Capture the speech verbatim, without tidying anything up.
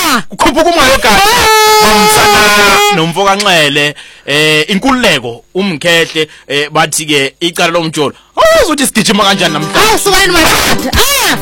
Ukhuphuka umoya ogada. Umsana nomfoka Nxele eh inkululeko umkhehle bathi ke icala lomjolo. Awuzothi sigijima kanjani namhlanje? Awusukani manje. Ah